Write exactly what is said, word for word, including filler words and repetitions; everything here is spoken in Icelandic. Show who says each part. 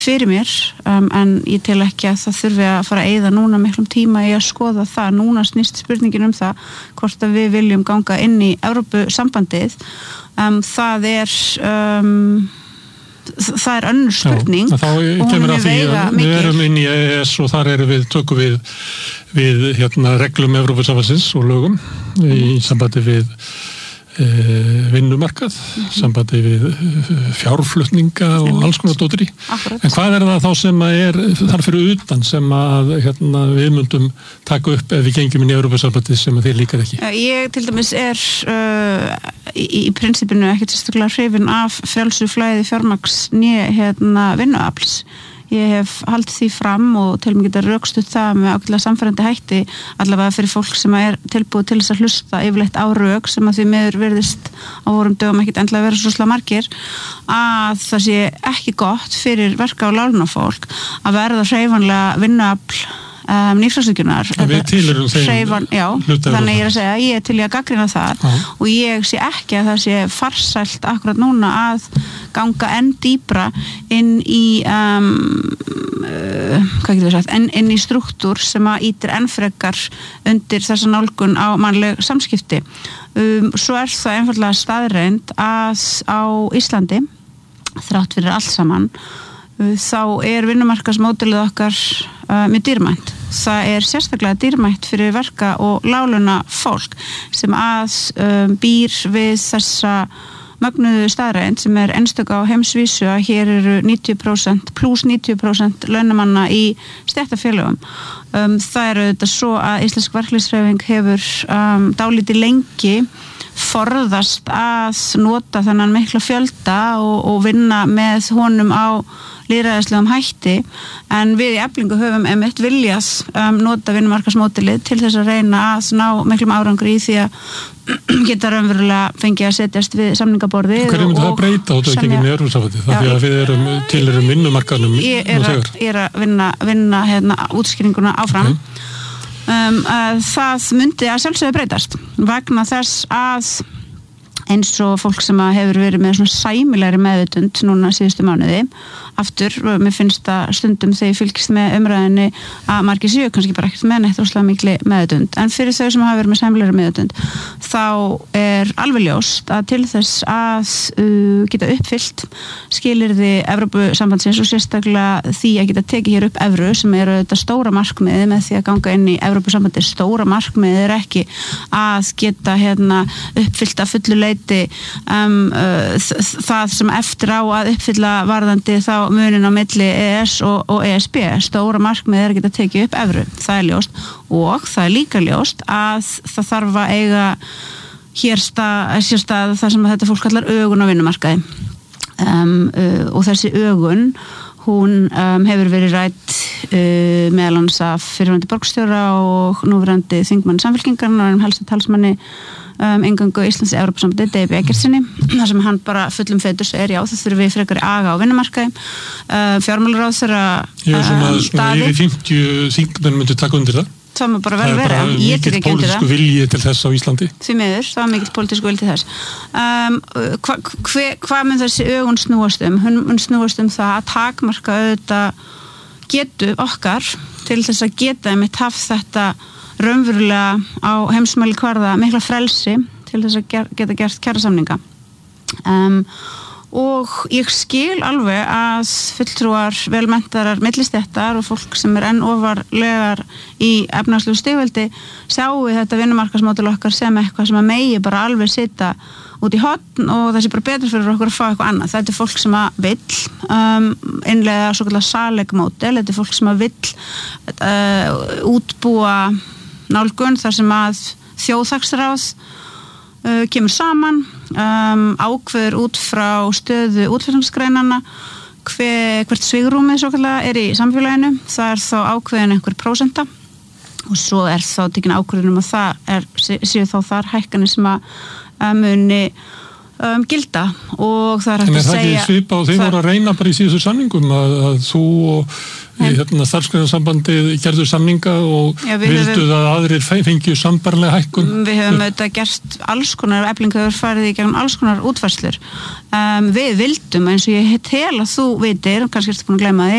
Speaker 1: fyrir mér, um, en ég tel ekki að það þurfi að fara að eyða núna miklum tíma í að skoða það. Núna snýst spurningin um það hvort að við viljum ganga inn í Evrópusambandið. Um, það er um, það er önnur spurning.
Speaker 2: Já, þá kemur að því að við erum inn í E E S og þar erum við, tökum við við hérna reglum Evrópusambandsins og lögum mm. í sambandi við e, vinnumarkað, mm. sambandi við fjárflutninga og mm. alls konar dóttir í. En hvað er það þá sem að er þar fyrir utan sem að hérna, við myndum taka upp ef við gengjum inn í Evrópusambandið sem að þeir líkar ekki?
Speaker 1: Ég til dæmis er uh, í, í prinsipinu ekkert sérstaklega hrifin af frjálsu flæði fjármagns né hérna vinnuafls. Ég hef haldið því fram og til mig geta rökstutt það með ákveðlega samfærandi hætti allavega fyrir fólk sem er tilbúið til þess að hlusta yfirleitt á rök sem að því miður virðist á vorum dögum ekkert endilega vera svo slega margir að það sé ekki gott fyrir verka- og lánafólk að verða hreyfanlega vinnuafl Um, nýfrjálshyggjunnar
Speaker 2: við tilheyrum þeim
Speaker 1: já, þannig ég er að segja ég er til í að gagnrýna það já. Og ég sé ekki að það sé farsælt akkurat núna að ganga enn dýpra inn í um, uh, hvað getur við sagt enn, inn í struktúr sem að ítir enn frekar undir þessa nálgun á mannleg samskipti um, svo er það einfaldlega staðreind að á Íslandi þrátt fyrir allt saman þá er vinnumarkaðsmódelið okkar uh, mjög dýrmætt. Það er sérstaklega dýrmætt fyrir verka- og láglauna fólk sem að um, býr við þessa mögnuðu staðreind sem er einstök á heimsvísu að hér eru níutíu prósent pluss níutíu prósent launamanna í stéttarfélögum. Um, það er auðvitað svo að Íslensk verkalýðshreyfing hefur um, dálítið lengi forðast að nota þennan mikla fjölda og, og vinna með honum á lýðræðislegum hætti en við í Eflingu höfum einmitt viljað um, nota vinnumarkaðsmódelið til þess að reyna að ná miklum árangri í því að geta raunverulega fengið að setjast við samningaborðið.
Speaker 2: Hverju myndi það breyta út af genginu í Evrópusambandið? Það því að við erum til erum vinnumarkaðnum
Speaker 1: ég er, að, ég er að vinna, vinna hérna, útskýringuna áfram okay. um, að það myndi að sjálfsögðu breytast vegna þess að eins og fólk sem hefur verið með svona sæmilegri meðvitund núna síðustu mánuði aftur, mér finnst það stundum þegar ég fylgist með umræðinni að margir séu kannski bara ekkert með neitt rosalega mikli meðvitund en fyrir þau sem hafa verið með sæmilegri meðvitund þá er alveg ljóst að til þess að uh, geta uppfyllt skilyrði Evrópusambandsins og sérstaklega því að geta tekið hér upp evru sem eru þetta stóra markmiði með því að ganga inn í Evrópusambandið stóra markmiði er ekki að geta hérna uppfyllt að fullu leyti um, uh, það sem eftir á að uppfylla varðandi þá munin á milli E E S og, og E S B stóra markmið er að geta tekið upp evru það er ljóst og það er líka ljóst að það þarf að eiga hér stað, hér stað það sem þetta fólk kallar ögun á vinnumarkaði um, uh, og þessi ögun hún um, hefur verið rædd uh, meðal annars af fyrrverandi borgarstjóra og núverandi þingmanni Samfylkingarinnar og helsta talsmanni um, inngöngu Íslands í Evrópusambandið Dave Eggertsinni þar sem hann bara fullum feitur segir já það þurfum við frekar í aga á vinnumarkaði uh, fjármálaráðherra
Speaker 2: Ég er svona, um, svona yfir fimmtíu þingmenn myndi taka undir það
Speaker 1: það má bara vel vera, ég tek ekki undir það.
Speaker 2: Það er bara mikill pólitísku vilji til þess á Íslandi.
Speaker 1: Því miður, það var mikill pólitísku vilji til þess. Um, hvað hva, hva mun þessi ögun snúast um? Hún, hún snúast um það að takmarka auðvitað getu okkar til þess að geta einmitt haft þetta raunverulega á heimsmæli kvarða mikla frelsi til þess að ger, geta gert kjarasamninga. Um, og ég skil alveg að fulltrúar velmenntarar millistéttar og fólk sem er enn ofarlegar í efnahagslegu stigveldi sjáu þetta vinnumarkaðsmódel okkar sem eitthvað sem að megi bara alveg sita út í horn og það sé bara betur fyrir okkur að fá eitthvað annað. Þetta er fólk sem að vill um, innleiða svo kallar salegmódel, þetta er fólk sem að vill uh, útbúa nálgun þar sem að þjóðhagsráð uh, kemur saman um, ákveður út frá stöðu útflutningsgreinanna hver, hvert svigrúmið svo kallar er í samfélaginu, það er þá ákveðin einhver prósenta og svo er þá tekin ákveðin um að það er, séu þá þar hækkanir sem að að muni um, gilda og það er hægt
Speaker 2: að segja... En
Speaker 1: er
Speaker 2: það ekki svipa og þeir voru að reyna bara í síðustu samningum að, að þú og hérna, starfsgreinasambandið gerðu samninga og Já, vildu við, að aðrir fengju sambarlega hækkun?
Speaker 1: Við höfum auðvitað gert alls konar, Eflingu hefur farið í gegnum alls konar útfærslur. Um, við vildum, eins og ég tel að þú vitir, kannski ertu búin að gleyma því,